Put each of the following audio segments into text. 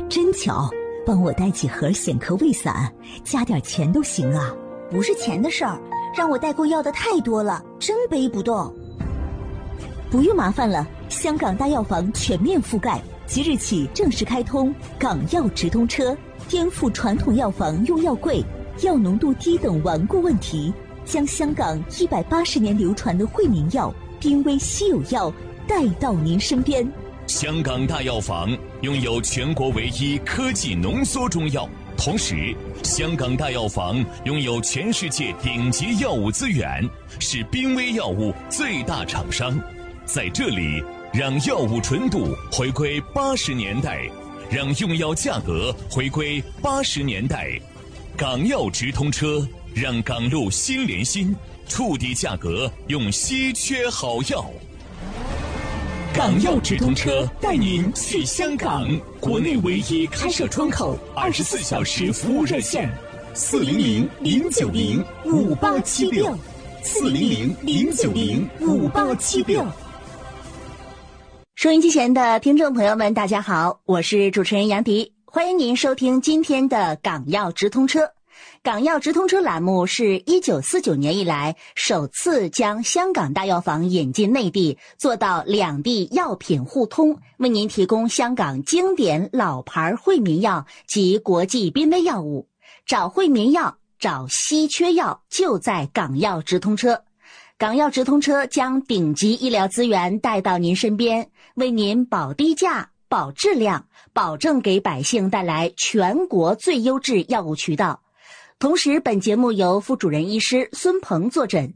真巧，帮我带几盒显科胃散，加点钱都行啊。 不是钱的事儿，让我代购要的太多了，真背不动。 不用麻烦了，香港大药房全面覆盖，即日起正式开通港药直通车，颠覆传统药房用药贵、药浓度低等顽固问题，将香港180年流传的惠民药、濒危稀有药带到您身边。 香港大药房拥有全国唯一科技浓缩中药，同时香港大药房拥有全世界顶级药物资源，是濒危药物最大厂商。在这里，让药物纯度回归80年代，让用药价格回归80年代。港药直通车，让港路心连心，触底价格用稀缺好药。港药直通车带您去香港，国内唯一开设窗口，24小时服务热线：400-090-5876，400-090-5876。 收音机前的听众朋友们，大家好，我是主持人杨迪，欢迎您收听今天的港药直通车。港药直通车栏目是1949年以来首次将香港大药房引进内地，做到两地药品互通，为您提供香港经典老牌惠民药及国际濒危药物。找惠民药，找稀缺药，就在港药直通车。港药直通车将顶级医疗资源带到您身边，为您保低价、保质量，保证给百姓带来全国最优质药物渠道。同时，本节目由副主任医师孙鹏坐诊。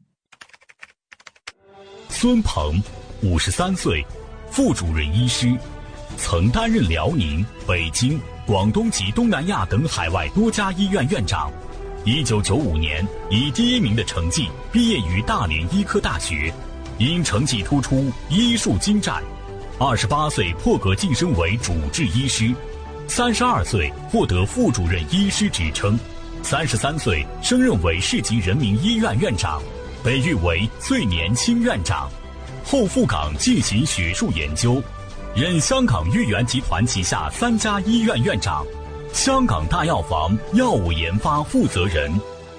孙鹏，53岁，副主任医师，曾担任辽宁、北京、广东及东南亚等海外多家医院院长。1995年以第1名的成绩毕业于大连医科大学，因成绩突出，医术精湛。28岁破格晋升为主治医师，32岁获得副主任医师职称，33岁升任为市级人民医院院长，被誉为最年轻院长。后赴港进行学术研究，任香港豫园集团旗下3家医院院长，香港大药房药物研发负责人。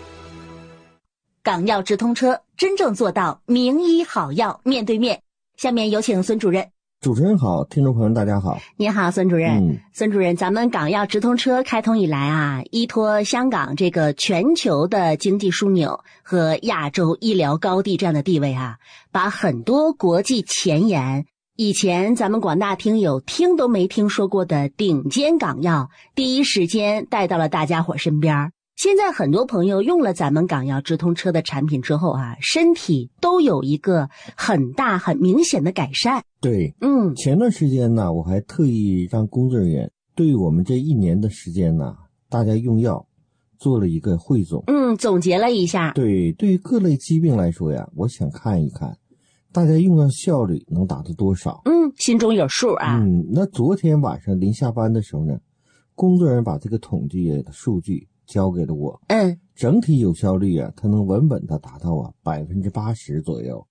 港药直通车真正做到名医好药面对面。下面有请孙主任。 主持人好，听众朋友们大家好。 你好，孙主任。孙主任，咱们港药直通车开通以来啊，依托香港这个全球的经济枢纽和亚洲医疗高地这样的地位啊，把很多国际前沿，以前咱们广大听友听都没听说过的顶尖港药，第一时间带到了大家伙身边。现在很多朋友用了咱们港药直通车的产品之后啊，身体都有一个很大很明显的改善。 对，前段时间呢，我还特意让工作人员对我们这1年的时间呢，大家用药做了一个汇总。 总结了一下。 对，对于各类疾病来说呀，我想看一看大家用药效率能达到多少。 心中有数啊。 那昨天晚上临下班的时候呢，工作人员把这个统计的数据交给了我。整体有效率啊，它能稳稳的达到80%左右。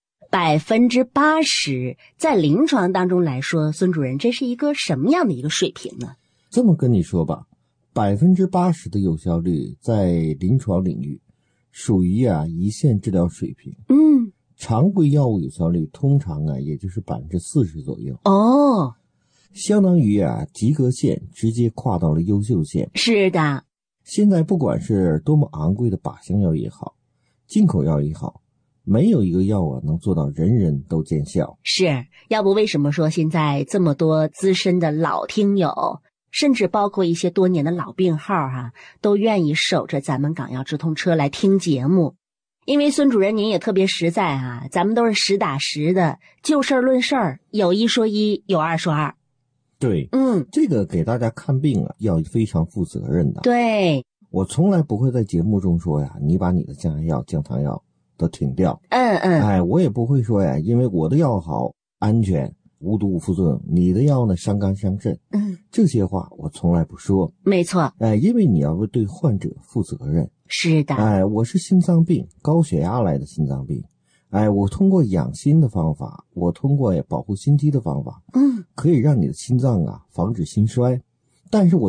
80%在临床当中来说，孙主任，这是一个什么样的一个水平呢？ 这么跟你说吧，80%的有效率在临床领域属于一线治疗水平。常规药物有效率通常也就是40%左右。相当于及格线直接跨到了优秀线。 是的。 现在不管是多么昂贵的靶向药也好，进口药也好，没有一个药能做到人人都见效。 是，要不为什么说现在这么多资深的老听友，甚至包括一些多年的老病号都愿意守着咱们港药直通车来听节目。因为孙主任您也特别实在咱们都是实打实的，就事论事儿，有一说一，有二说二。 对，这个给大家看病要非常负责任的。 对， 我从来不会在节目中说你把你的降压药、降糖药都停掉。我也不会说因为我的药好、安全、无毒无副作用，你的药呢伤肝伤肾。这些话我从来不说。 没错。 因为你要对患者负责任。 是的。 我是心脏病，高血压来的心脏病。我通过养心的方法，我通过保护心肌的方法，可以让你的心脏防止心衰。但是我